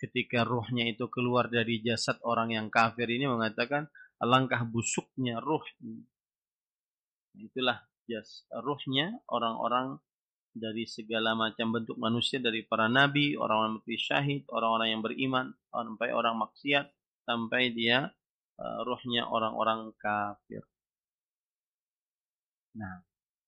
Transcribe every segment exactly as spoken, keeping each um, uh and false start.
ketika ruhnya itu keluar dari jasad orang yang kafir ini mengatakan alangkah busuknya ruh. Itulah jas ruhnya orang-orang dari segala macam bentuk manusia, dari para nabi, orang-orang mati syahid, orang-orang yang beriman, sampai orang maksiat, sampai dia uh, ruhnya orang-orang kafir. Nah,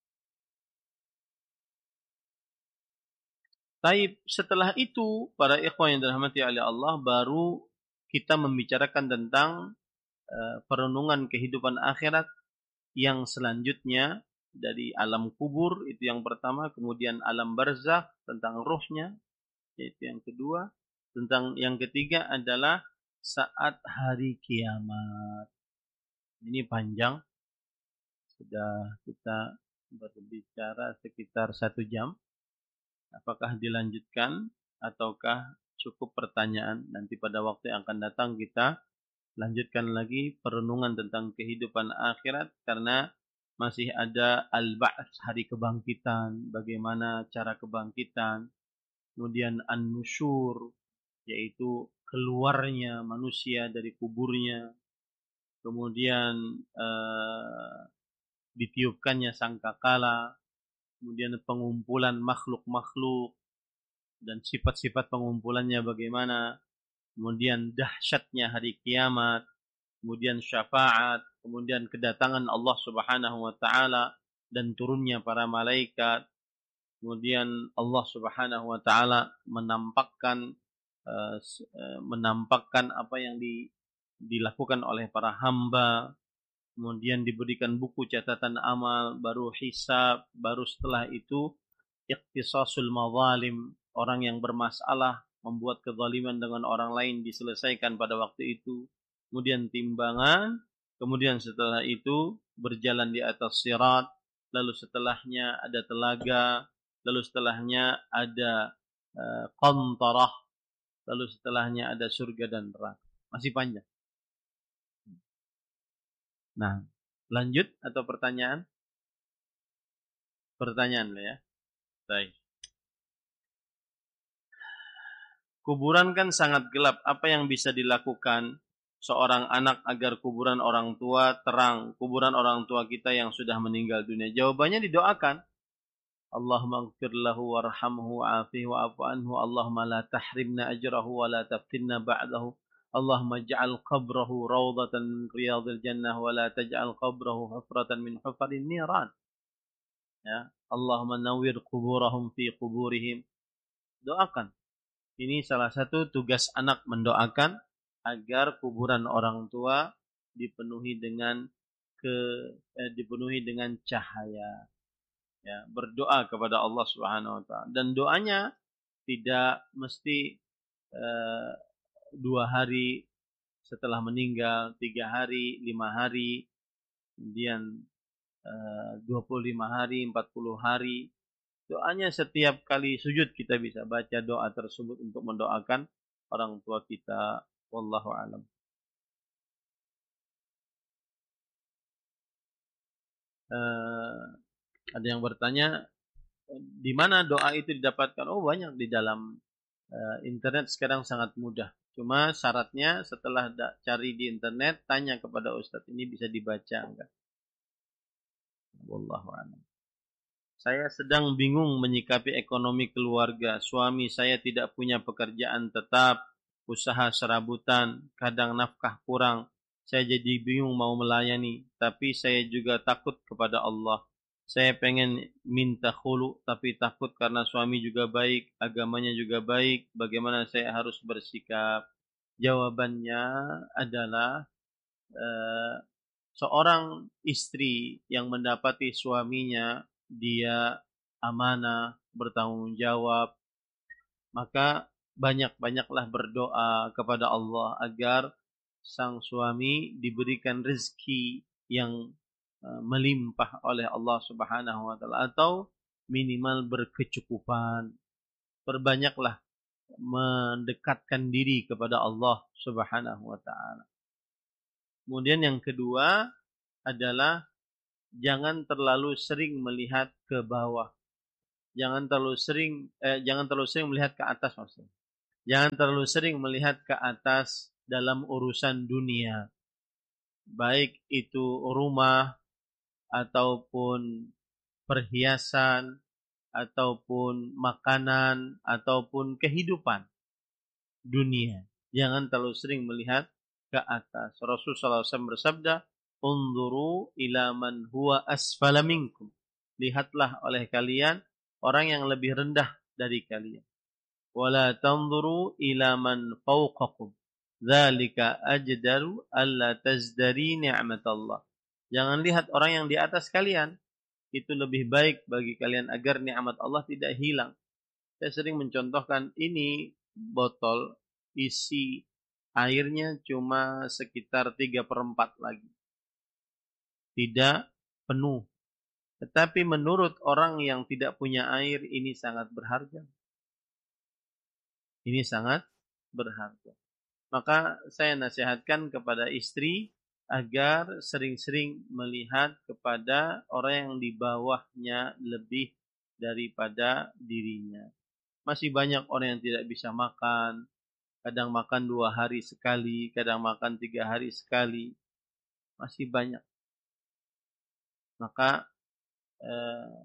taib setelah itu para ikhwan yang dirahmati oleh Allah baru kita membicarakan tentang uh, perenungan kehidupan akhirat yang selanjutnya dari alam kubur itu yang pertama, kemudian alam barzakh tentang ruhnya yaitu yang kedua, tentang yang ketiga adalah saat hari kiamat. Ini panjang, sudah kita berbicara sekitar satu jam. Apakah dilanjutkan ataukah cukup pertanyaan? Nanti pada waktu yang akan datang kita lanjutkan lagi perenungan tentang kehidupan akhirat karena masih ada al-ba'ts, hari kebangkitan, bagaimana cara kebangkitan, kemudian an-nusyur, yaitu keluarnya manusia dari kuburnya, kemudian eh, ditiupkannya sangkakala, kemudian pengumpulan makhluk-makhluk dan sifat-sifat pengumpulannya bagaimana, kemudian dahsyatnya hari kiamat, kemudian syafaat, kemudian kedatangan Allah Subhanahu wa taala dan turunnya para malaikat, kemudian Allah Subhanahu wa taala menampakkan uh, menampakkan apa yang di, dilakukan oleh para hamba, kemudian diberikan buku catatan amal, baru hisab, baru setelah itu iqtisasul mazalim, orang yang bermasalah membuat kezaliman dengan orang lain diselesaikan pada waktu itu, kemudian timbangan, kemudian setelah itu berjalan di atas sirat, lalu setelahnya ada telaga, lalu setelahnya ada uh, qantarah, lalu setelahnya ada surga dan neraka. Masih panjang. Nah, lanjut atau pertanyaan? Pertanyaan lah ya. Baik. Kuburan kan sangat gelap. Apa yang bisa dilakukan seorang anak agar kuburan orang tua terang? Kuburan orang tua kita yang sudah meninggal dunia. Jawabannya didoakan. Allahumma ighfir lahu warhamhu wa'afihi wa'afu anhu. Allahumma la tahrimna ajrahu wa la taftinna ba'dahu. Allahumma ja'al qabrahu rawdatan min riyadil jannah wa la taj'al qabrahu hufratan min hufarin niran. Ya, Allahumma nawwir quburahum fi quburihim. Doakan. Ini salah satu tugas anak mendoakan agar kuburan orang tua dipenuhi dengan ke eh, dipenuhi dengan cahaya. Ya, berdoa kepada Allah Subhanahu wa taala. Dan doanya tidak mesti eh, dua hari setelah meninggal, tiga hari, lima hari, kemudian eh, dua puluh lima hari, empat puluh hari. Doanya setiap kali sujud kita bisa baca doa tersebut untuk mendoakan orang tua kita. Wallahu a'lam. Uh, ada yang bertanya, di mana doa itu didapatkan? Oh, banyak di dalam uh, internet sekarang sangat mudah. Cuma syaratnya setelah da- cari di internet, tanya kepada Ustadz, ini bisa dibaca enggak? Wallahu a'lam. Saya sedang bingung menyikapi ekonomi keluarga. Suami saya tidak punya pekerjaan tetap, usaha serabutan, kadang nafkah kurang. Saya jadi bingung mau melayani, tapi saya juga takut kepada Allah. Saya pengen minta khulu, tapi takut karena suami juga baik, agamanya juga baik. Bagaimana saya harus bersikap? Jawabannya adalah uh, seorang istri yang mendapati suaminya dia amanah, bertanggung jawab, maka banyak-banyaklah berdoa kepada Allah agar sang suami diberikan rezeki yang uh, melimpah oleh Allah Subhanahu wa taala atau minimal berkecukupan. Perbanyaklah mendekatkan diri kepada Allah Subhanahu wa taala. Kemudian yang kedua adalah jangan terlalu sering melihat ke bawah. Jangan terlalu sering eh, jangan terlalu sering melihat ke atas maksudnya. Jangan terlalu sering melihat ke atas dalam urusan dunia. Baik itu rumah, ataupun perhiasan, ataupun makanan, ataupun kehidupan dunia. Jangan terlalu sering melihat ke atas. Rasulullah shallallahu alaihi wasallam bersabda, "Unzuru ila man huwa asfala minkum." Lihatlah oleh kalian orang yang lebih rendah dari kalian. Wala tanzuru ila man fawqakum. Dzalika ajdaru alla tazdari ni'matallah. Jangan lihat orang yang di atas kalian. Itu lebih baik bagi kalian agar nikmat Allah tidak hilang. Saya sering mencontohkan ini botol isi airnya cuma sekitar tiga per empat lagi. Tidak penuh. Tetapi menurut orang yang tidak punya air ini sangat berharga. Ini sangat berharga. Maka saya nasihatkan kepada istri agar sering-sering melihat kepada orang yang di bawahnya lebih daripada dirinya. Masih banyak orang yang tidak bisa makan, kadang makan dua hari sekali, kadang makan tiga hari sekali. Masih banyak. Maka eh,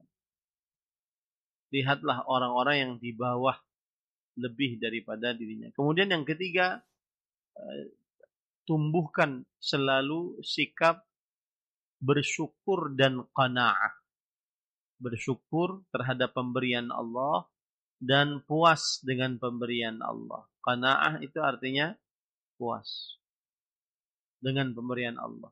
lihatlah orang-orang yang di bawah lebih daripada dirinya. Kemudian yang ketiga, eh, tumbuhkan selalu sikap bersyukur dan qanaah. Bersyukur terhadap pemberian Allah dan puas dengan pemberian Allah. Qanaah itu artinya puas dengan pemberian Allah.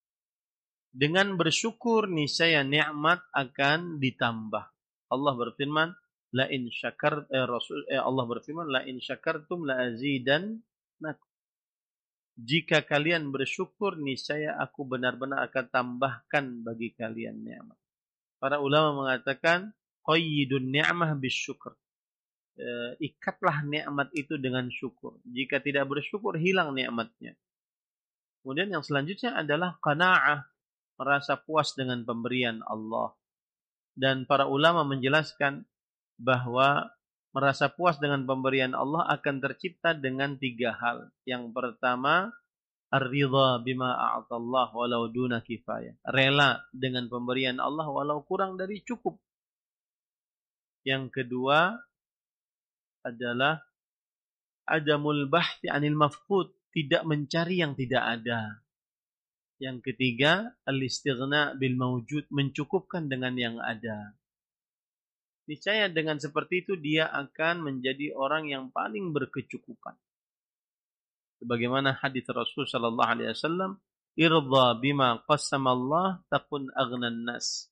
Dengan bersyukur niscaya nikmat akan ditambah. Allah berfirman, la in syakar eh, Rasul eh, Allah berfirman, la in syakartum la azidannakum. Jika kalian bersyukur, niscaya aku benar-benar akan tambahkan bagi kalian nikmat. Para ulama mengatakan, qayyidun ni'mah bisyukr. E, ikatlah nikmat itu dengan syukur. Jika tidak bersyukur, hilang nikmatnya. Kemudian yang selanjutnya adalah qanaah, merasa puas dengan pemberian Allah. Dan para ulama menjelaskan bahwa merasa puas dengan pemberian Allah akan tercipta dengan tiga hal. Yang pertama, ar-ridha bima a'atallah walau duna kifayah. Rela dengan pemberian Allah walau kurang dari cukup. Yang kedua adalah adamul bahthi anil mafqud, tidak mencari yang tidak ada. Yang ketiga, al-istighna bil mawjud, mencukupkan dengan yang ada. Niscaya dengan seperti itu dia akan menjadi orang yang paling berkecukupan. Sebagaimana hadis Rasul sallallahu alaihi wasallam, "Irdha bima qassama Allah takun aghnan nas."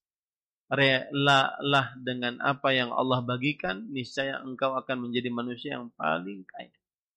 Relalah dengan apa yang Allah bagikan, niscaya engkau akan menjadi manusia yang paling kaya.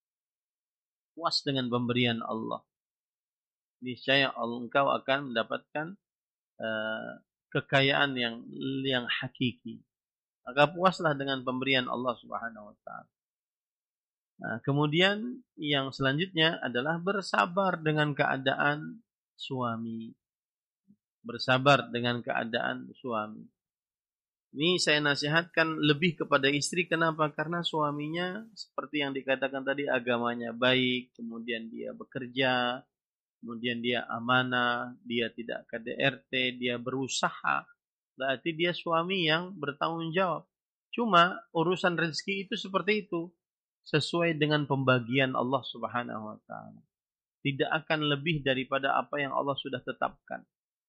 Puas dengan pemberian Allah. Niscaya engkau akan mendapatkan uh, kekayaan yang yang hakiki. Maka puaslah dengan pemberian Allah Subhanahu wa taala. Nah, kemudian yang selanjutnya adalah bersabar dengan keadaan suami. Bersabar dengan keadaan suami. Ini saya nasihatkan lebih kepada istri. Kenapa? Karena suaminya seperti yang dikatakan tadi, agamanya baik, kemudian dia bekerja, kemudian dia amanah, dia tidak K D R T, dia berusaha. Berarti dia suami yang bertanggung jawab. Cuma urusan rezeki itu seperti itu. Sesuai dengan pembagian Allah Subhanahu wa taala. Tidak akan lebih daripada apa yang Allah sudah tetapkan.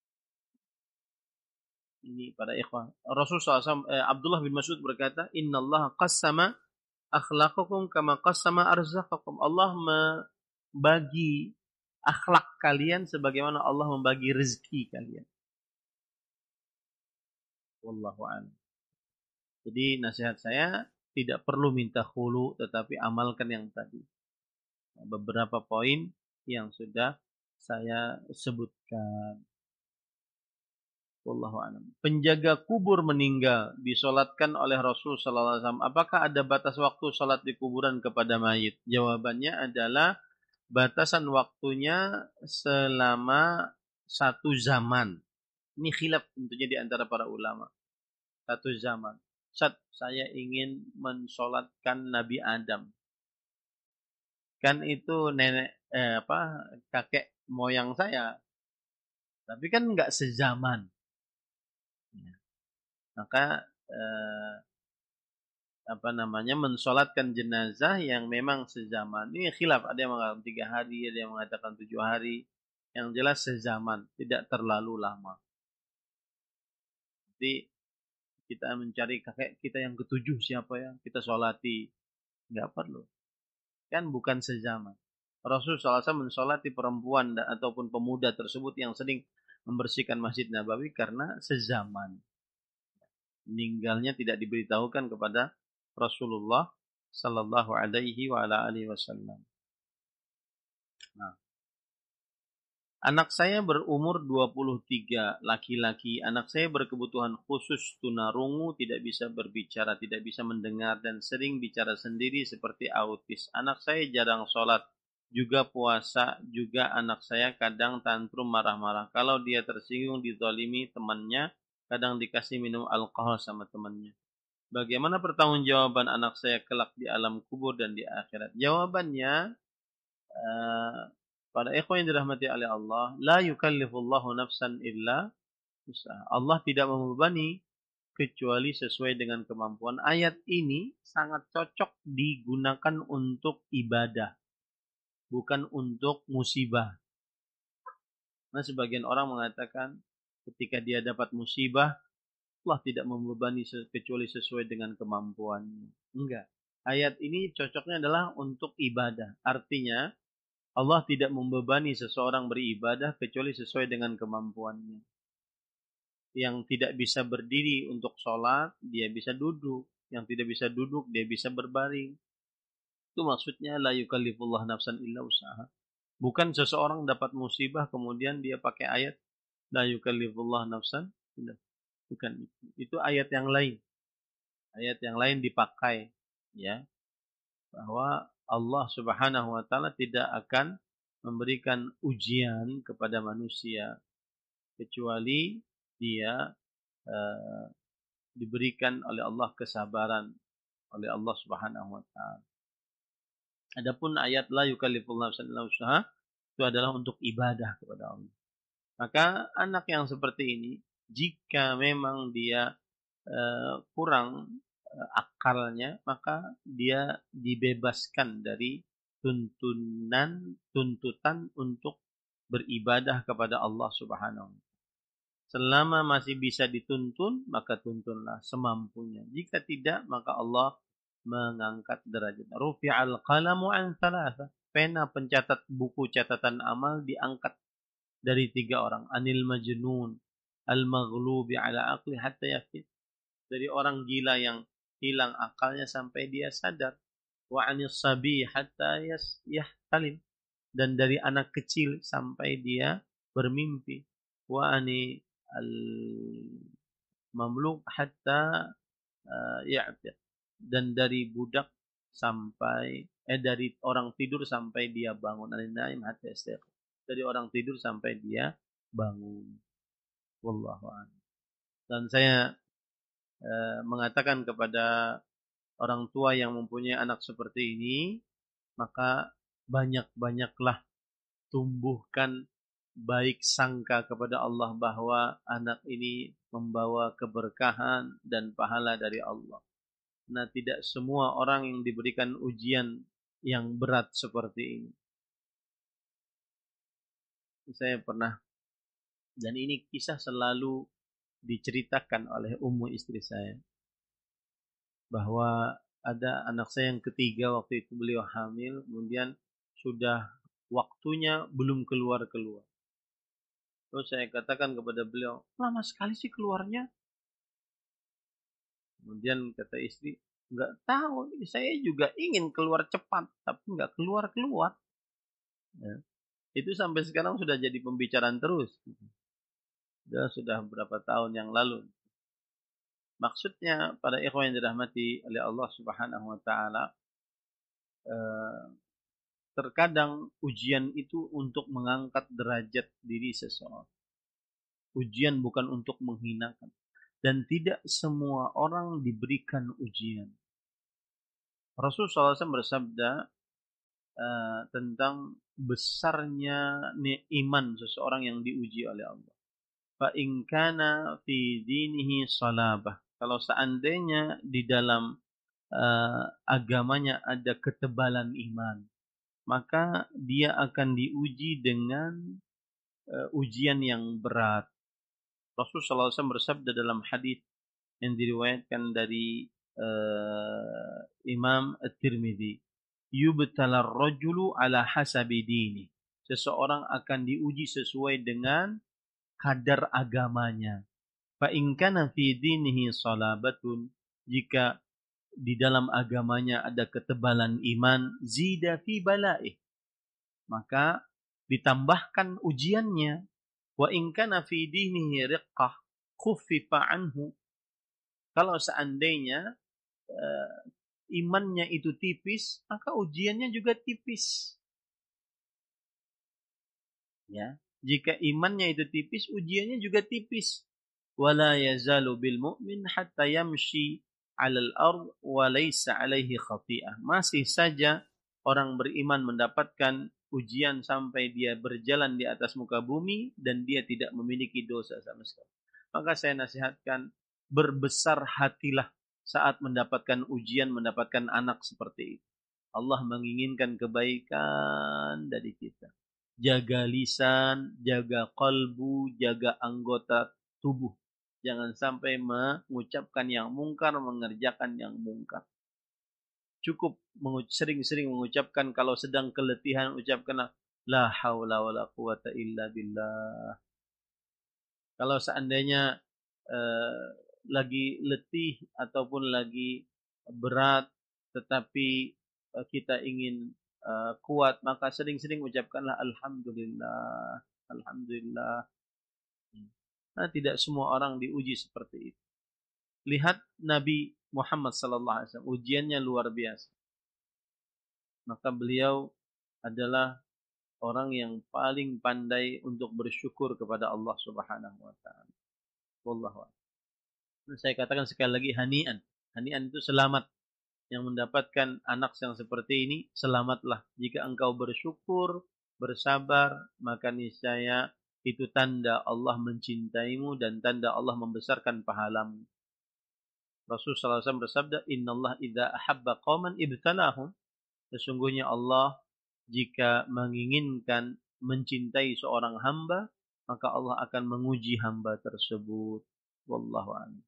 Ini para ikhwan. Rasulullah shallallahu alaihi wasallam, eh, Abdullah bin Mas'ud berkata, "Inna Allah qassama akhlaqakum kama qassama arzaqakum." Allah membagi akhlak kalian sebagaimana Allah membagi rezeki kalian. Wallahu a'lam. Jadi nasihat saya, tidak perlu minta khulu, tetapi amalkan yang tadi. Beberapa poin yang sudah saya sebutkan. Wallahu a'lam. Penjaga kubur meninggal, disolatkan oleh Rasul sallallahu alaihi wasallam. Apakah ada batas waktu salat di kuburan kepada mayit? Jawabannya adalah batasan waktunya selama satu zaman. Ini khilaf tentunya di antara para ulama. Satu zaman. Saat saya ingin mensolatkan Nabi Adam, kan itu nenek eh, apa kakek moyang saya, tapi kan nggak sezaman. Ya. Maka eh, apa namanya mensolatkan jenazah yang memang sezaman. Ini khilaf, ada yang mengatakan tiga hari, ada yang mengatakan tujuh hari. Yang jelas sezaman, tidak terlalu lama. Jadi kita mencari kakek kita yang ketujuh siapa ya, kita solati, nggak perlu. Kan bukan sezaman. Rasul shallallahu alaihi wasallam mensolati perempuan ataupun pemuda tersebut yang sering membersihkan Masjid Nabawi karena sezaman. Meninggalnya tidak diberitahukan kepada Rasulullah sallallahu alaihi wa ala alihi wasallam. Nah, anak saya berumur dua puluh tiga, laki-laki. Anak saya berkebutuhan khusus tunarungu, tidak bisa berbicara, tidak bisa mendengar dan sering bicara sendiri seperti autis. Anak saya jarang sholat, juga puasa, juga anak saya kadang tantrum marah-marah. Kalau dia tersinggung dizalimi temannya, kadang dikasih minum alkohol sama temannya. Bagaimana pertanggungjawaban anak saya kelak di alam kubur dan di akhirat? Jawabannya, uh, pada ikhwan yang dirahmati oleh Allah, la yukallifullahu nafsan illa usaha. Allah tidak membebani kecuali sesuai dengan kemampuan. Ayat ini sangat cocok digunakan untuk ibadah, bukan untuk musibah. Nah, sebagian orang mengatakan ketika dia dapat musibah, Allah tidak membebani kecuali sesuai dengan kemampuannya. Enggak. Ayat ini cocoknya adalah untuk ibadah. Artinya, Allah tidak membebani seseorang beribadah kecuali sesuai dengan kemampuannya. Yang tidak bisa berdiri untuk sholat, dia bisa duduk. Yang tidak bisa duduk, dia bisa berbaring. Itu maksudnya, la yukallifullah nafsan illa usaha. Bukan seseorang dapat musibah, kemudian dia pakai ayat, la yukallifullah nafsan illa. Bukan itu. Itu ayat yang lain. Ayat yang lain dipakai. Ya, bahwa Allah subhanahu wa ta'ala tidak akan memberikan ujian kepada manusia kecuali dia uh, diberikan oleh Allah kesabaran oleh Allah subhanahu wa ta'ala. Adapun ayat la yukallifullahu nafsan illa wus'aha itu adalah untuk ibadah kepada Allah. Maka anak yang seperti ini, jika memang dia uh, kurang uh, akalnya, maka dia dibebaskan dari tuntunan tuntutan untuk beribadah kepada Allah Subhanahu wa taala. Selama masih bisa dituntun, maka tuntunlah semampunya. Jika tidak, maka Allah mengangkat derajat. Rufi'al qalamu an thalatha. Pena pencatat buku catatan amal diangkat dari tiga orang. Anil majnun, al-maghlubi ala aqli hatta yakin. Dari orang gila yang hilang akalnya sampai dia sadar. Wa anis sabi hatta yahtalim. Dan dari anak kecil sampai dia bermimpi. Wa ani al-mamluk hatta uh, ya'tiq. Dan dari budak sampai eh dari orang tidur sampai dia bangun. An-naim hatta yastayqi. Dari orang tidur sampai dia bangun. Wallahu a'lam. Dan saya uh, mengatakan kepada orang tua yang mempunyai anak seperti ini, maka banyak-banyaklah tumbuhkan baik sangka kepada Allah bahwa anak ini membawa keberkahan dan pahala dari Allah. Nah, tidak semua orang yang diberikan ujian yang berat seperti ini. Saya pernah, dan ini kisah selalu diceritakan oleh ummu istri saya, bahwa ada anak saya yang ketiga waktu itu beliau hamil, kemudian sudah waktunya belum keluar-keluar. Terus saya katakan kepada beliau, lama sekali sih keluarnya. Kemudian kata istri, nggak tahu, saya juga ingin keluar cepat, tapi nggak keluar-keluar. Ya. Itu sampai sekarang sudah jadi pembicaraan terus. Sudah, sudah berapa tahun yang lalu. Maksudnya, pada ikhwan yang dirahmati oleh Allah subhanahu wa ta'ala, eh, terkadang ujian itu untuk mengangkat derajat diri seseorang. Ujian bukan untuk menghinakan. Dan tidak semua orang diberikan ujian. Rasulullah shallallahu alaihi wasallam bersabda, uh, tentang besarnya iman seseorang yang diuji oleh Allah. Fa in kana fi dinihi salabah. Kalau seandainya di dalam uh, agamanya ada ketebalan iman, maka dia akan diuji dengan uh, ujian yang berat. Rasulullah shallallahu alaihi wasallam bersabda dalam hadis yang diriwayatkan dari uh, Imam At-Tirmidzi, yubtalar rajulu ala hasabi dini. Seseorang akan diuji sesuai dengan kadar agamanya. Fa in kana fi dinihi salabatun, jika di dalam agamanya ada ketebalan iman, zida fi balaih, maka ditambahkan ujiannya. Wa in kana fi dinihi riqqah khuffifa anhu. Kalau seandainya uh, imannya itu tipis, maka ujiannya juga tipis. Ya, jika imannya itu tipis, ujiannya juga tipis. Wala yazalu bil mu'min hatta yamshi 'alal ard wa laysa 'alaihi khati'ah. Masih saja orang beriman mendapatkan ujian sampai dia berjalan di atas muka bumi dan dia tidak memiliki dosa sama sekali. Maka saya nasihatkan, berbesar hatilah saat mendapatkan ujian, mendapatkan anak seperti itu. Allah menginginkan kebaikan dari kita. Jaga lisan, jaga kalbu, jaga anggota tubuh. Jangan sampai mengucapkan yang mungkar, mengerjakan yang mungkar. Cukup sering-sering mengucapkan, kalau sedang keletihan, ucapkanlah la haula wala quwata illa billah. Kalau seandainya eh, lagi letih ataupun lagi berat, tetapi eh, kita ingin uh, kuat, maka sering-sering ucapkanlah alhamdulillah, alhamdulillah. Nah, tidak semua orang diuji seperti itu. Lihat Nabi Muhammad sallallahu alaihi wasallam, ujiannya luar biasa. Maka beliau adalah orang yang paling pandai untuk bersyukur kepada Allah Subhanahu wa taala. Wallahu a'lam. Saya katakan sekali lagi, hani'an. Hani'an itu selamat. Yang mendapatkan anak yang seperti ini, selamatlah. Jika engkau bersyukur, bersabar, maka niscaya itu tanda Allah mencintaimu dan tanda Allah membesarkan pahalamu. Rasulullah shallallahu alaihi wasallam bersabda, Innallah idza ahabba qauman ibtalahum. Sesungguhnya Allah jika menginginkan mencintai seorang hamba, maka Allah akan menguji hamba tersebut. Wallahu a'lam.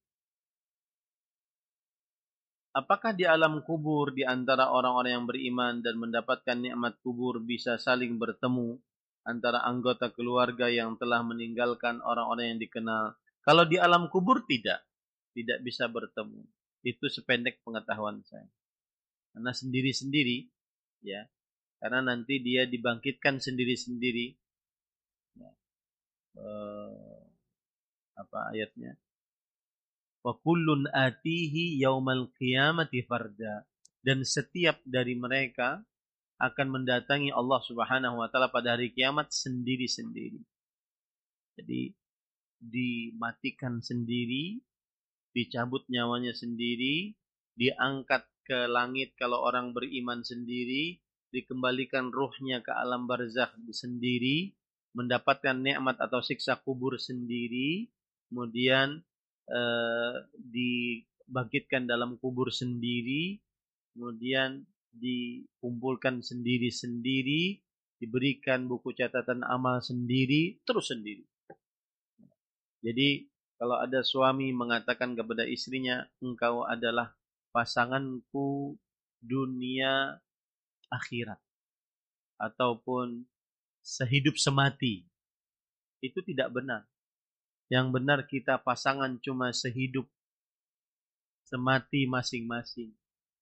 Apakah di alam kubur di antara orang-orang yang beriman dan mendapatkan nikmat kubur bisa saling bertemu antara anggota keluarga yang telah meninggalkan orang-orang yang dikenal? Kalau di alam kubur tidak, tidak bisa bertemu. Itu sependek pengetahuan saya. Karena sendiri-sendiri, ya. Karena nanti dia dibangkitkan sendiri-sendiri. Ya. Eh, apa ayatnya? Wa kullun atihi yaumal qiyamati farda. Dan setiap dari mereka akan mendatangi Allah Subhanahu wa taala pada hari kiamat sendiri-sendiri. Jadi dimatikan sendiri, dicabut nyawanya sendiri, diangkat ke langit kalau orang beriman sendiri, dikembalikan ruhnya ke alam barzakh sendiri, mendapatkan nikmat atau siksa kubur sendiri, kemudian eh, dibangkitkan dalam kubur sendiri, kemudian dikumpulkan sendiri-sendiri, diberikan buku catatan amal sendiri, terus sendiri. Jadi kalau ada suami mengatakan kepada istrinya, engkau adalah pasanganku dunia akhirat, ataupun sehidup semati, itu tidak benar. Yang benar kita pasangan cuma sehidup semati masing-masing.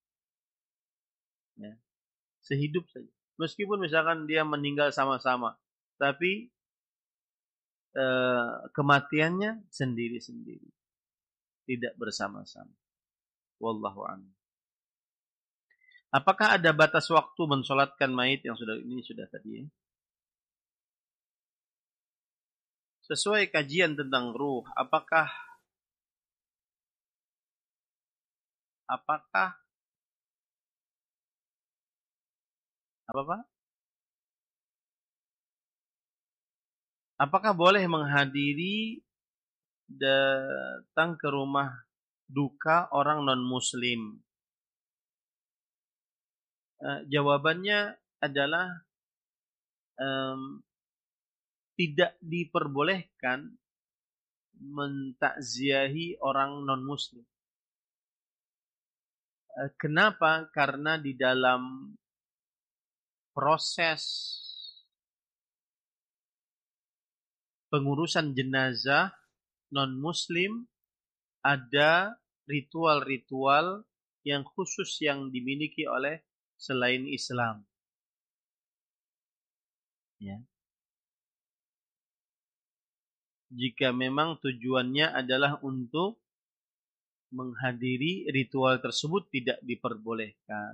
Ya. Sehidup saja. Meskipun misalkan dia meninggal sama-sama, tapi eh, kematiannya sendiri-sendiri, tidak bersama-sama. Wallahu a'lam. Apakah ada batas waktu mensolatkan mayit yang sudah ini sudah tadi ya? Sesuai kajian tentang ruh, apakah apakah Apa Pak? Apakah boleh menghadiri datang ke rumah duka orang non-muslim? Uh, jawabannya adalah um, tidak diperbolehkan mentakziahi orang non-muslim. Uh, kenapa? Karena di dalam proses pengurusan jenazah non-muslim ada ritual-ritual yang khusus yang dimiliki oleh selain Islam. Ya. Jika memang tujuannya adalah untuk menghadiri ritual tersebut tidak diperbolehkan.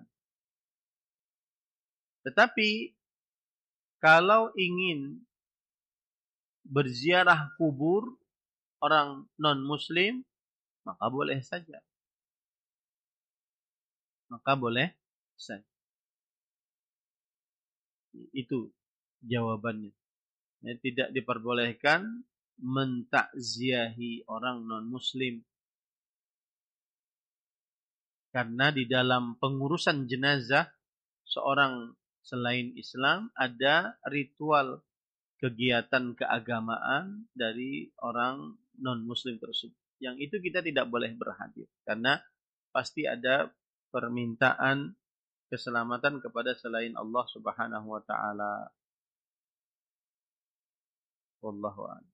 Tetapi kalau ingin berziarah kubur orang non-muslim, maka boleh saja. Maka boleh saja. Itu jawabannya. Ya, tidak diperbolehkan mentakziahi orang non-muslim. Karena di dalam pengurusan jenazah seorang selain Islam ada ritual kegiatan keagamaan dari orang non-muslim tersebut. Yang itu kita tidak boleh berhadir. Karena pasti ada permintaan keselamatan kepada selain Allah Subhanahu wa taala. Wallahu a'lam.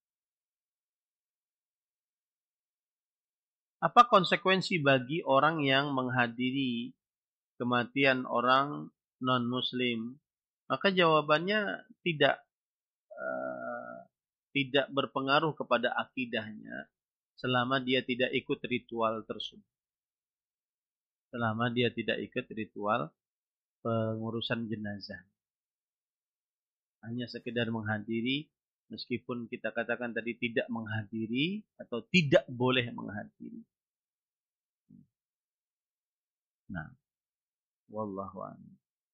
Apa konsekuensi bagi orang yang menghadiri kematian orang non-muslim? Maka jawabannya tidak uh, tidak berpengaruh kepada akidahnya selama dia tidak ikut ritual tersebut. Selama dia tidak ikut ritual pengurusan jenazah. Hanya sekedar menghadiri, meskipun kita katakan tadi tidak menghadiri atau tidak boleh menghadiri. Nah, wallahu a'lam.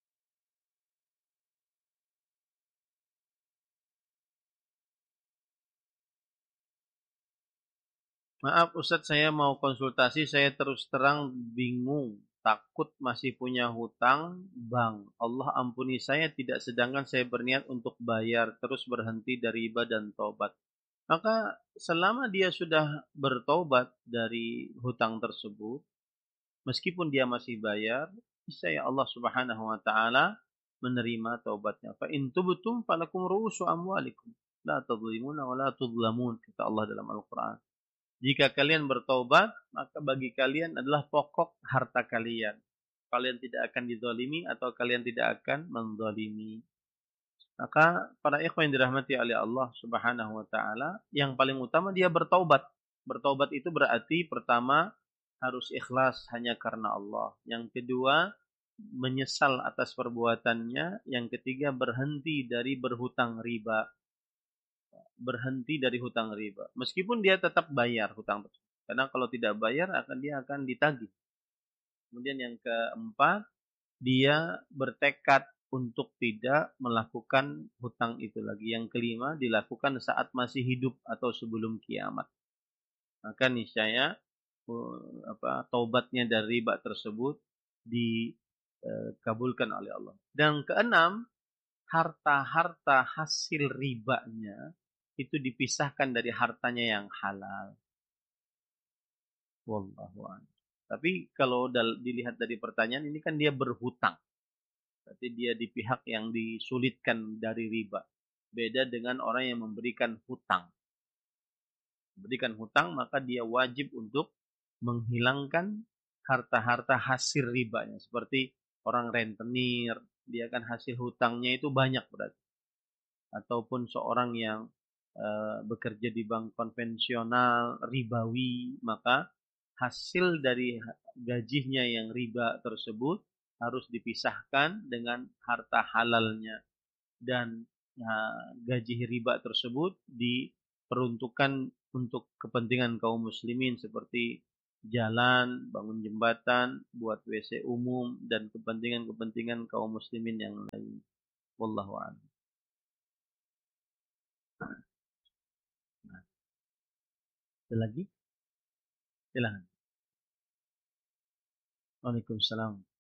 Maaf Ustadz, saya mau konsultasi, saya terus terang bingung, takut masih punya hutang, Bang. Allah ampuni saya, tidak sedangkan saya berniat untuk bayar, terus berhenti dari riba dan tobat. Maka selama dia sudah bertobat dari hutang tersebut, meskipun dia masih bayar, bisa ya Allah Subhanahu wa taala menerima taubatnya. Fa in tubtum falakum ru'usu amwalikum la tadhlimuna wa la tudlamun, kata Allah dalam Al-Qur'an. Jika kalian bertaubat, maka bagi kalian adalah pokok harta kalian. Kalian tidak akan dizalimi atau kalian tidak akan menzalimi. Maka para ikhwan yang dirahmati oleh Allah Subhanahu wa taala, yang paling utama dia bertaubat. Bertaubat itu berarti pertama harus ikhlas hanya karena Allah. Yang kedua, menyesal atas perbuatannya. Yang ketiga, berhenti dari berhutang riba. Berhenti dari hutang riba. Meskipun dia tetap bayar hutang tersebut. Karena kalau tidak bayar, akan dia akan ditagih. Kemudian yang keempat, dia bertekad untuk tidak melakukan hutang itu lagi. Yang kelima, dilakukan saat masih hidup atau sebelum kiamat. Maka niscaya apa taubatnya dari riba tersebut dikabulkan oleh Allah. Dan keenam, harta-harta hasil ribanya itu dipisahkan dari hartanya yang halal. Wallahu a'lam. Tapi kalau dilihat dari pertanyaan ini kan dia berhutang. Berarti dia di pihak yang disulitkan dari riba. Beda dengan orang yang memberikan hutang. Memberikan hutang maka dia wajib untuk menghilangkan harta-harta hasil ribanya. Seperti orang rentenir, dia kan hasil hutangnya itu banyak berarti. Ataupun seorang yang uh, bekerja di bank konvensional, ribawi, maka hasil dari gajinya yang riba tersebut harus dipisahkan dengan harta halalnya. Dan uh, gaji riba tersebut diperuntukkan untuk kepentingan kaum muslimin seperti jalan, bangun jembatan, buat W C umum, dan kepentingan-kepentingan kaum muslimin yang lain. Wallahu a'lam. Nah, ada lagi? Silahkan. Waalaikumsalam.